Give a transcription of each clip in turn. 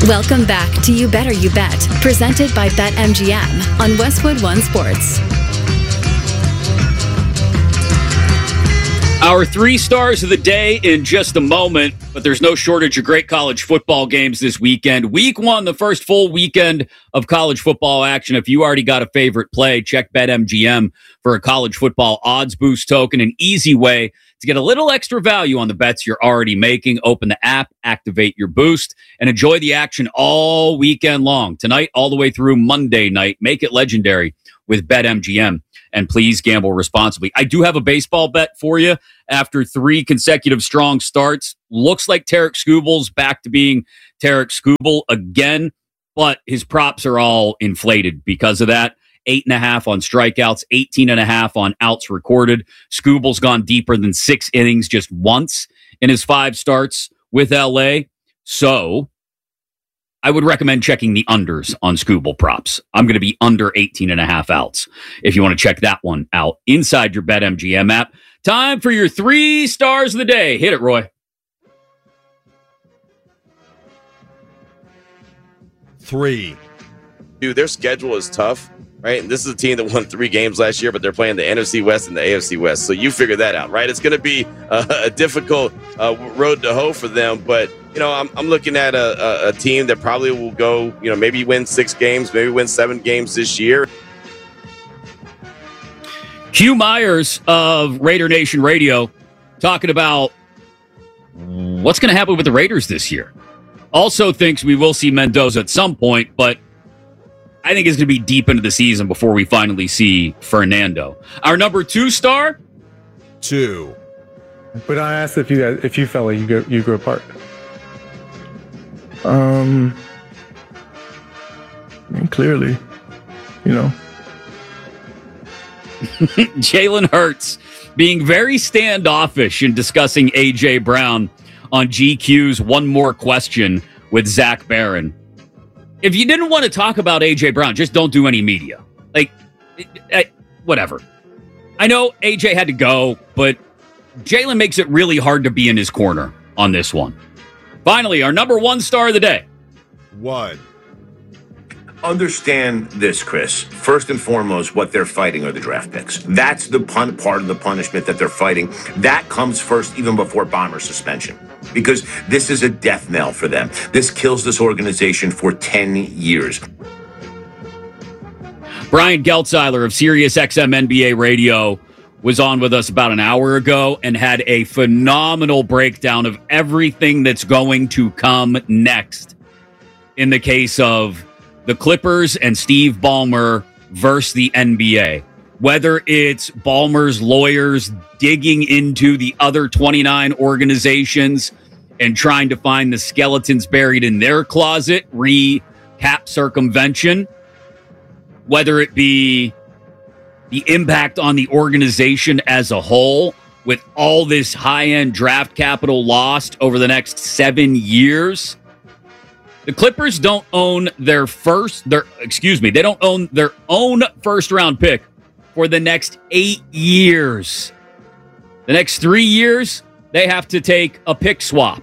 Welcome back to You Better You Bet, presented by BetMGM on Westwood One Sports. Our 3 stars of the day in just a moment, but there's no shortage of great college football games this weekend. Week 1, the first full weekend of college football action. If you already got a favorite play, check BetMGM for a college football odds boost token, an easy way to get a little extra value on the bets you're already making. Open the app, activate your boost, and enjoy the action all weekend long. Tonight, all the way through Monday night. Make it legendary with BetMGM. And please gamble responsibly. I do have a baseball bet for you after 3 consecutive strong starts. Looks like Tarek Skubel's back to being Tarek Skubel again, but his props are all inflated because of that. 8.5 on strikeouts, 18.5 on outs recorded. Skubel's gone deeper than 6 innings just once in his 5 starts with LA. So I would recommend checking the unders on Skubel props. I'm going to be under 18.5 outs if you want to check that one out inside your BetMGM app. Time for your 3 stars of the day. Hit it, Roy. 3. Dude, their schedule is tough, right? And this is a team that won 3 games last year, but they're playing the NFC West and the AFC West. So you figure that out, right? It's going to be a difficult road to hoe for them. But, you know, I'm looking at a team that probably will go, you know, maybe win 6 games, maybe win 7 games this year. Hugh Myers of Raider Nation Radio talking about what's going to happen with the Raiders this year. Also thinks we will see Mendoza at some point, but I think it's going to be deep into the season before we finally see Fernando. Our number 2 star? 2. But I asked if you felt like you grew apart. Clearly, you know. Jalen Hurts being very standoffish in discussing A.J. Brown on GQ's One More Question with Zach Barron. If you didn't want to talk about A.J. Brown, just don't do any media. Like, whatever. I know A.J. had to go, but Jalen makes it really hard to be in his corner on this one. Finally, our number 1 star of the day. 1. Understand this, Chris. First and foremost, what they're fighting are the draft picks. That's the part of the punishment that they're fighting. That comes first, even before Bomber suspension, because this is a death knell for them. This kills this organization for 10 years. Brian Geltzeiler of SiriusXM NBA Radio was on with us about an hour ago and had a phenomenal breakdown of everything that's going to come next in the case of the Clippers and Steve Ballmer versus the NBA. Whether it's Ballmer's lawyers digging into the other 29 organizations and trying to find the skeletons buried in their closet, cap circumvention, whether it be the impact on the organization as a whole with all this high-end draft capital lost over the next 7 years. The Clippers don't own they don't own their own first-round pick for the next 8 years. The next 3 years, they have to take a pick swap.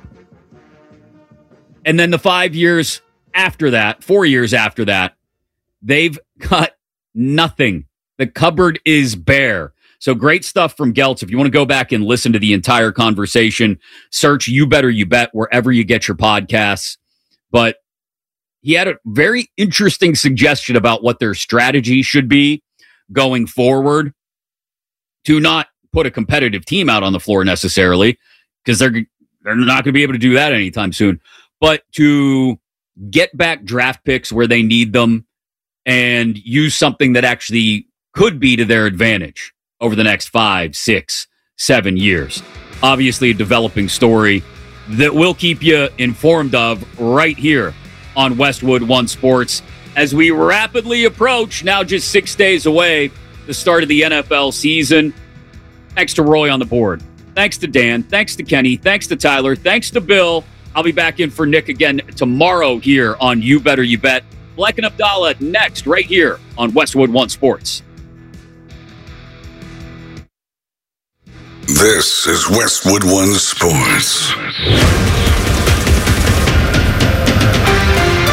And then the 5 years after that, 4 years after that, they've got nothing. The cupboard is bare. So great stuff from Geltz. If you want to go back and listen to the entire conversation, search You Better You Bet wherever you get your podcasts. But he had a very interesting suggestion about what their strategy should be going forward to not put a competitive team out on the floor necessarily, because they're not going to be able to do that anytime soon, but to get back draft picks where they need them and use something that actually could be to their advantage over the next 5, 6, 7 years. Obviously a developing story that we'll keep you informed of right here on Westwood One Sports as we rapidly approach, now just 6 days away, the start of the NFL season. Thanks to Roy on the board. Thanks to Dan. Thanks to Kenny. Thanks to Tyler. Thanks to Bill. I'll be back in for Nick again tomorrow here on You Better You Bet. Black and Abdallah next, right here on Westwood One Sports. This is Westwood One Sports.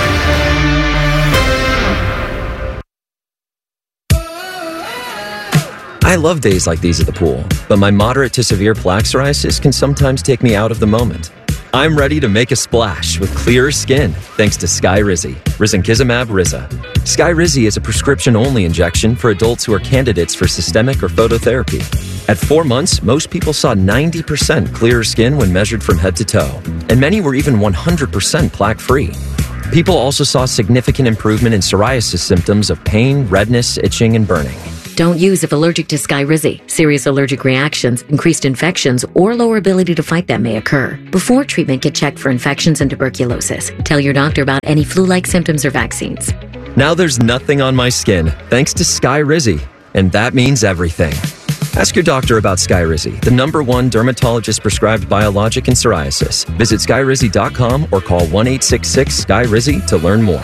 I love days like these at the pool, but my moderate to severe plaque psoriasis can sometimes take me out of the moment. I'm ready to make a splash with clearer skin thanks to Skyrizi, risankizumab Riza. Skyrizi is a prescription-only injection for adults who are candidates for systemic or phototherapy. At 4 months, most people saw 90% clearer skin when measured from head to toe, and many were even 100% plaque-free. People also saw significant improvement in psoriasis symptoms of pain, redness, itching, and burning. Don't use if allergic to Skyrizi. Serious allergic reactions, increased infections, or lower ability to fight them may occur. Before treatment, get checked for infections and tuberculosis. Tell your doctor about any flu-like symptoms or vaccines. Now there's nothing on my skin thanks to Skyrizi, and that means everything. Ask your doctor about Skyrizi, the #1 dermatologist-prescribed biologic in psoriasis. Visit Skyrizi.com or call 1-866-SKYRIZI to learn more.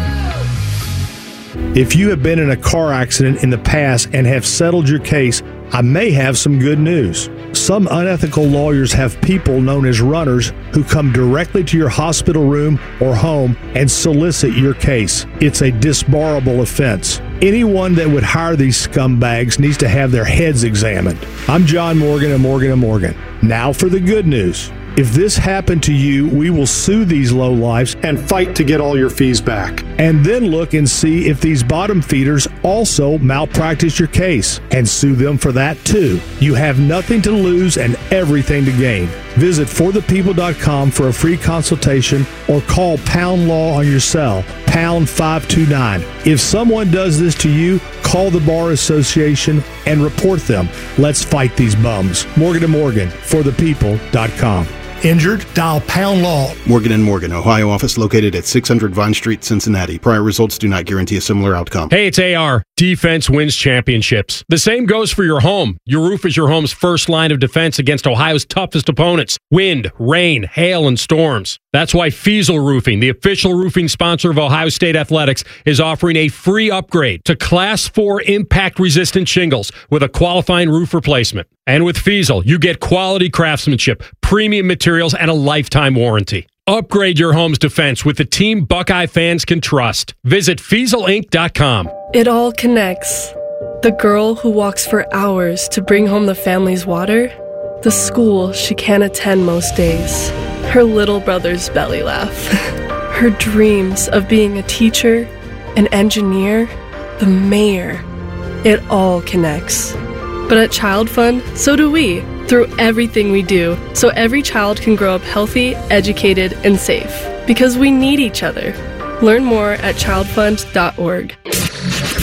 If you have been in a car accident in the past and have settled your case, I may have some good news. Some unethical lawyers have people known as runners who come directly to your hospital room or home and solicit your case. It's a disbarable offense. Anyone that would hire these scumbags needs to have their heads examined. I'm John Morgan of Morgan & Morgan. Now for the good news. If this happened to you, we will sue these lowlifes and fight to get all your fees back. And then look and see if these bottom feeders also malpractice your case and sue them for that too. You have nothing to lose and everything to gain. Visit forthepeople.com for a free consultation or call Pound Law on your cell, pound 529. If someone does this to you, call the Bar Association and report them. Let's fight these bums. Morgan & Morgan, forthepeople.com. Injured? Dial Pound Law. Morgan & Morgan, Ohio office located at 600 Vine Street, Cincinnati. Prior results do not guarantee a similar outcome. Hey, it's AR. Defense wins championships. The same goes for your home. Your roof is your home's first line of defense against Ohio's toughest opponents. Wind, rain, hail, and storms. That's why Fiesel Roofing, the official roofing sponsor of Ohio State Athletics, is offering a free upgrade to Class 4 impact-resistant shingles with a qualifying roof replacement. And with Fiesel, you get quality craftsmanship, premium materials, and a lifetime warranty. Upgrade your home's defense with the team Buckeye fans can trust. Visit FieselInc.com. It all connects. The girl who walks for hours to bring home the family's water, the school she can't attend most days, her little brother's belly laugh, her dreams of being a teacher, an engineer, the mayor. It all connects. But at Child Fund, so do we, through everything we do, so every child can grow up healthy, educated, and safe. Because we need each other. Learn more at childfund.org.